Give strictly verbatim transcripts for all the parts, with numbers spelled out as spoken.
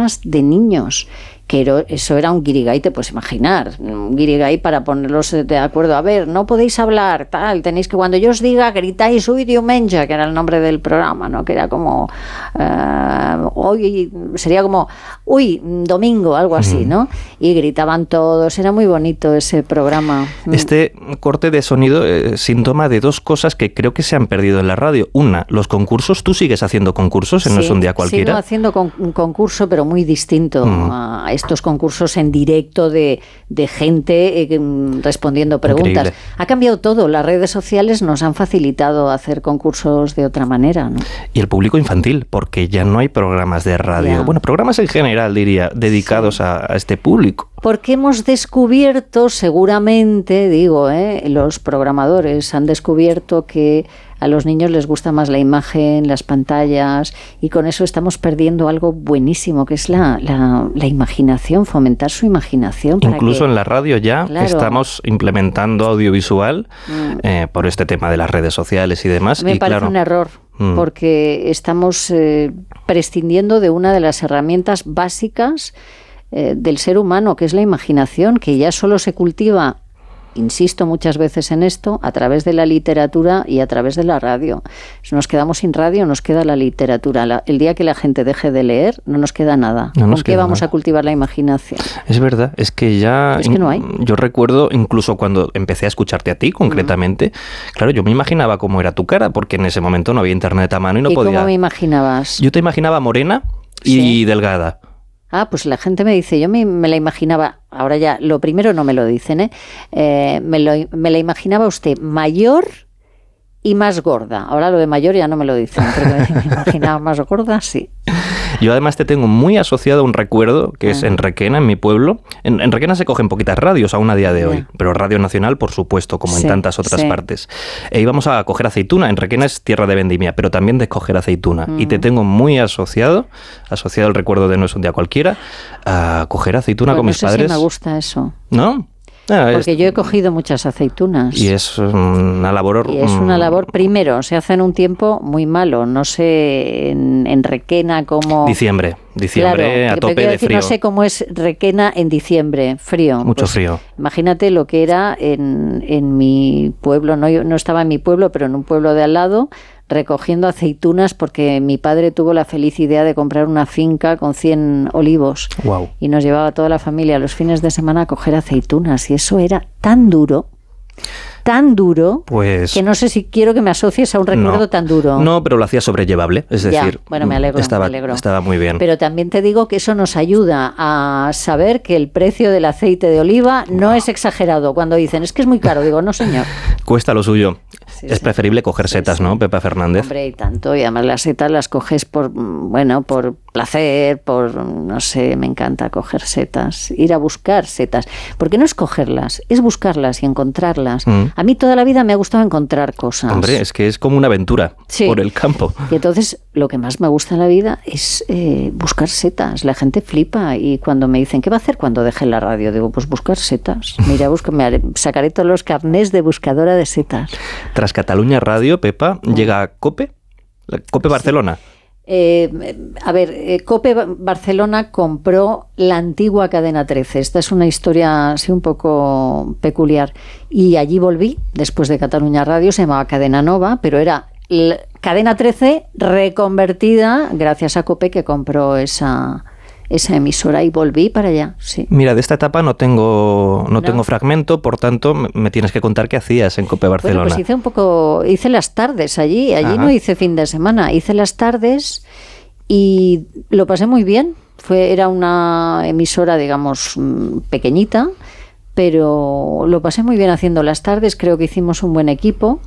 programas de niños, que era, eso era un guirigay, te puedes imaginar, un guirigay para ponerlos de acuerdo. A ver, no podéis hablar, tal, tenéis que, cuando yo os diga, gritáis, uy, diumenge, que era el nombre del programa, ¿no? Que era como, uh, hoy, sería como, uy, domingo, algo así, ¿no? Y gritaban todos, era muy bonito ese programa. Este corte de sonido es síntoma de dos cosas que creo que se han perdido en la radio. Una, los concursos. ¿Tú sigues haciendo concursos en Sí, No es un día cualquiera? Sigo haciendo con, un concurso, pero muy distinto mm. a estos concursos en directo de, de gente eh, respondiendo preguntas. Increíble. Ha cambiado todo. Las redes sociales nos han facilitado hacer concursos de otra manera, ¿no? Y el público infantil, porque ya no hay programas de radio. Ya. Bueno, programas en general, diría, dedicados sí. a, a este público. Porque hemos descubierto, seguramente, digo, ¿eh? los programadores han descubierto que a los niños les gusta más la imagen, las pantallas, y con eso estamos perdiendo algo buenísimo, que es la, la, la imaginación, fomentar su imaginación. Para Incluso que, en la radio ya claro. estamos implementando audiovisual mm. eh, por este tema de las redes sociales y demás. Me y parece claro, un error, mm. porque estamos eh, prescindiendo de una de las herramientas básicas eh, del ser humano, que es la imaginación, que ya solo se cultiva, insisto muchas veces en esto, a través de la literatura y a través de la radio. Si nos quedamos sin radio, nos queda la literatura. La, el día que la gente deje de leer, no nos queda nada. No ¿Con qué vamos nada. a cultivar la imaginación? Es verdad, es que ya... Es que no hay. Yo recuerdo, incluso cuando empecé a escucharte a ti, concretamente, mm. claro, yo me imaginaba cómo era tu cara, porque en ese momento no había internet a mano y no ¿Y podía... ¿Y cómo me imaginabas? Yo te imaginaba morena y sí. delgada. Ah, pues la gente me dice, yo me, me la imaginaba, ahora ya, lo primero no me lo dicen, ¿eh? eh me, lo, me la imaginaba usted mayor y más gorda. Ahora lo de mayor ya no me lo dicen, pero me imaginaba más gorda, sí. Yo además te tengo muy asociado a un recuerdo que ah. es en Requena, en mi pueblo. En, en Requena se cogen poquitas radios aún a día de hoy, yeah. pero Radio Nacional, por supuesto, como sí, en tantas otras sí. partes. E íbamos a coger aceituna. En Requena es tierra de vendimia, pero también de coger aceituna. Mm. Y te tengo muy asociado, asociado al recuerdo de No es un día cualquiera, a coger aceituna bueno, con mis no sé padres. Si me gusta eso. ¿No? Ah, Porque es, yo he cogido muchas aceitunas. Y es una labor... Y es una labor, primero, se hace en un tiempo muy malo. No sé en, en Requena cómo... Diciembre, diciembre claro, a tope de decir, frío. No sé cómo es Requena en diciembre, frío. Mucho pues, frío. Imagínate lo que era en, en mi pueblo. No, yo no estaba en mi pueblo, pero en un pueblo de al lado, recogiendo aceitunas porque mi padre tuvo la feliz idea de comprar una finca con cien olivos. Wow. Y nos llevaba a toda la familia los fines de semana a coger aceitunas. Y eso era tan duro, tan duro, pues, que no sé si quiero que me asocies a un recuerdo no, tan duro. No, pero lo hacía sobrellevable, es ya, decir, bueno, me alegro, estaba, me alegro. estaba muy bien. Pero también te digo que eso nos ayuda a saber que el precio del aceite de oliva no, no. es exagerado. Cuando dicen, es que es muy caro, digo, no señor. Cuesta lo suyo. Sí, es sí. preferible coger setas, sí, sí. ¿no, Pepa Fernández? Hombre, y tanto. Y además las setas las coges por, bueno, por placer, por, no sé, me encanta coger setas, ir a buscar setas. Porque no es cogerlas, es buscarlas y encontrarlas. Mm. A mí toda la vida me ha gustado encontrar cosas. Hombre, es que es como una aventura sí. por el campo. Y entonces lo que más me gusta en la vida es eh, buscar setas. La gente flipa y cuando me dicen, ¿qué va a hacer cuando deje la radio? Digo, pues buscar setas. Mira, busco, me haré, sacaré todos los carnés de buscadora de setas. Tras Cataluña Radio, Pepa, mm. llega COPE, COPE Barcelona. Sí. Eh, a ver, eh, COPE Barcelona compró la antigua Cadena trece. Esta es una historia así un poco peculiar. Y allí volví, después de Cataluña Radio, se llamaba Cadena Nova, pero era l- Cadena trece reconvertida gracias a COPE, que compró esa... esa emisora, y volví para allá, sí. Mira, de esta etapa no tengo no, no. tengo fragmento, por tanto me tienes que contar qué hacías en COPE Barcelona. Bueno, pues hice un poco, hice las tardes allí, allí Ajá. no hice fin de semana, hice las tardes y lo pasé muy bien. Fue, era una emisora, digamos, pequeñita, pero lo pasé muy bien haciendo las tardes, creo que hicimos un buen equipo.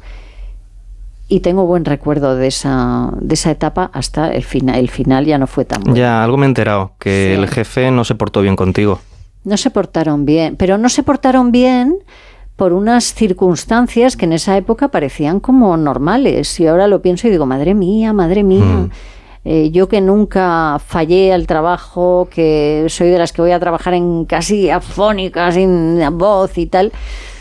Y tengo buen recuerdo de esa de esa etapa hasta el final. El final ya no fue tan bueno. Ya, algo me he enterado, que sí. el jefe no se portó bien contigo. No se portaron bien, pero no se portaron bien por unas circunstancias que en esa época parecían como normales. Y ahora lo pienso y digo, madre mía, madre mía. Mm. Eh, yo que nunca fallé al trabajo, que soy de las que voy a trabajar en casi afónica, sin voz y tal,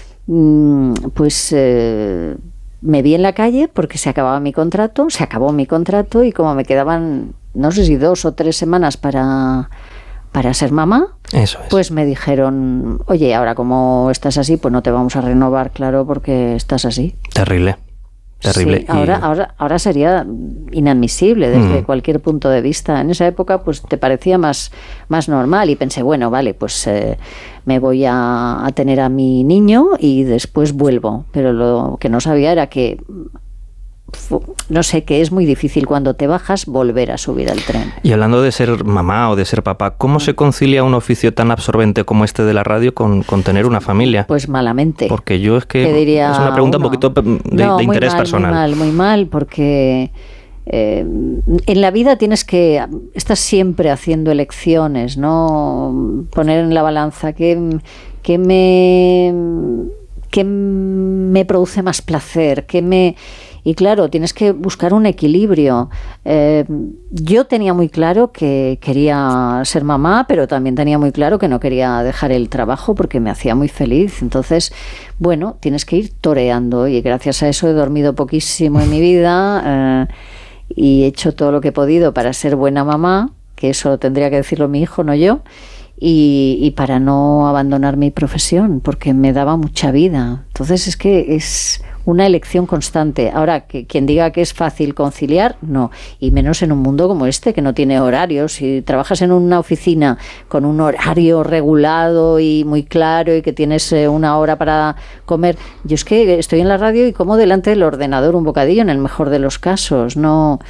pues... Eh, me vi en la calle porque se acababa mi contrato, se acabó mi contrato y como me quedaban no sé si dos o tres semanas para, para ser mamá, Eso es. Pues me dijeron, oye, ahora como estás así, pues no te vamos a renovar, claro, porque estás así. Terrible. Terrible. Sí, ahora, y... ahora, ahora sería inadmisible desde mm. cualquier punto de vista. En esa época pues te parecía más, más normal y pensé, bueno, vale, pues eh, me voy a, a tener a mi niño y después vuelvo. Pero lo que no sabía era que, no sé, que es muy difícil cuando te bajas volver a subir al tren. Y hablando de ser mamá o de ser papá, ¿cómo se concilia un oficio tan absorbente como este de la radio con, con tener una familia? Pues malamente. Porque yo es que es una pregunta uno, un poquito de, no, de interés mal, personal. Muy mal, muy mal, porque eh, en la vida tienes que, estás siempre haciendo elecciones, ¿no? Poner en la balanza qué, qué me, qué me produce más placer, qué me... Y claro, tienes que buscar un equilibrio. Eh, yo tenía muy claro que quería ser mamá, pero también tenía muy claro que no quería dejar el trabajo porque me hacía muy feliz. Entonces, bueno, tienes que ir toreando y gracias a eso he dormido poquísimo en mi vida eh, y he hecho todo lo que he podido para ser buena mamá, que eso tendría que decirlo mi hijo, no yo, y, y para no abandonar mi profesión, porque me daba mucha vida. Entonces es que es... una elección constante. Ahora, que quien diga que es fácil conciliar, no. Y menos en un mundo como este, que no tiene horarios. Si trabajas en una oficina con un horario regulado y muy claro y que tienes eh, una hora para comer. Yo es que estoy en la radio y como delante del ordenador un bocadillo, en el mejor de los casos. No,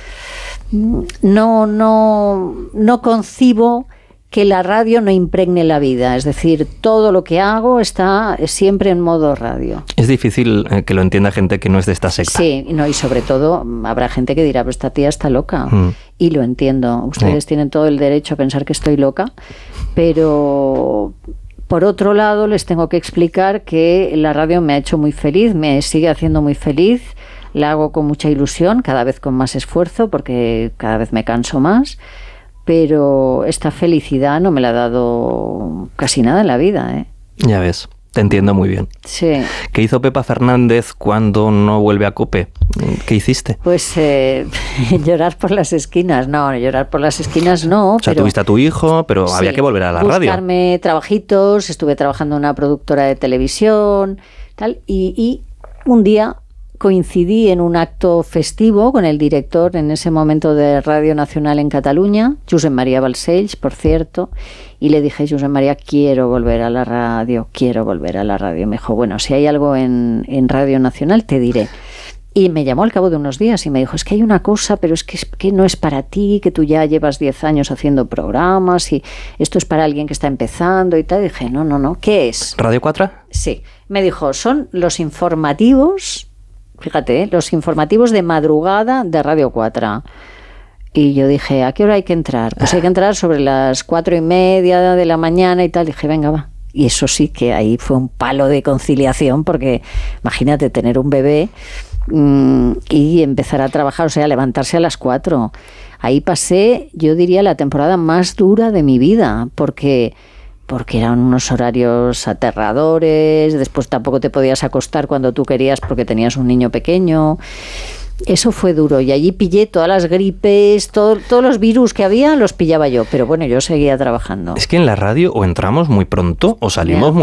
no, no, no concibo que la radio no impregne la vida, es decir, todo lo que hago está siempre en modo radio. Es difícil eh, que lo entienda gente que no es de esta secta. Sí, no, y sobre todo habrá gente que dirá, pero esta tía está loca, mm. y lo entiendo, ustedes sí. tienen todo el derecho a pensar que estoy loca, pero por otro lado les tengo que explicar que la radio me ha hecho muy feliz, me sigue haciendo muy feliz, la hago con mucha ilusión, cada vez con más esfuerzo, porque cada vez me canso más, pero esta felicidad no me la ha dado casi nada en la vida, ¿eh? Ya ves, te entiendo muy bien. Sí. ¿Qué hizo Pepa Fernández cuando no vuelve a COPE? ¿Qué hiciste? Pues eh, llorar por las esquinas, no, llorar por las esquinas no. O sea, pero, tuviste a tu hijo, pero sí, había que volver a la buscarme radio. Buscarme trabajitos, estuve trabajando en una productora de televisión, tal, y, y un día coincidí en un acto festivo con el director en ese momento de Radio Nacional en Cataluña, Josep María Balcells, por cierto, y le dije, Josep María, quiero volver a la radio, quiero volver a la radio. Me dijo, bueno, si hay algo en, en Radio Nacional, te diré. Y me llamó al cabo de unos días y me dijo, es que hay una cosa, pero es que, es que no es para ti, que tú ya llevas diez años haciendo programas y esto es para alguien que está empezando y tal. Y dije, no, no, no, ¿qué es? ¿Radio cuatro? Sí. Me dijo, son los informativos... Fíjate, ¿eh? Los informativos de madrugada de Radio cuatro. Y yo dije, ¿a qué hora hay que entrar? Pues hay que entrar sobre las cuatro y media de la mañana y tal. Dije, venga, va. Y eso sí que ahí fue un palo de conciliación, porque imagínate tener un bebé mmm, y empezar a trabajar, o sea, levantarse a las cuatro. Ahí pasé, yo diría, la temporada más dura de mi vida, porque... porque eran unos horarios aterradores, después tampoco te podías acostar cuando tú querías porque tenías un niño pequeño. Eso fue duro y allí pillé todas las gripes, todo, todos los virus que había los pillaba yo, pero bueno, yo seguía trabajando. Es que en la radio o entramos muy pronto o salimos yeah. muy